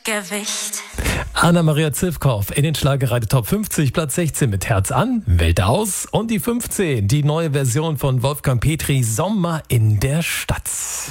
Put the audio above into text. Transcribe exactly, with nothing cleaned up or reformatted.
Gewicht. Anna-Maria Zivkow in den Schlagerradio Top fünfzig, Platz sechzehn mit Herz an, Welt aus. Und die fünfzehn, die neue Version von Wolfgang Petri, Sommer in der Stadt.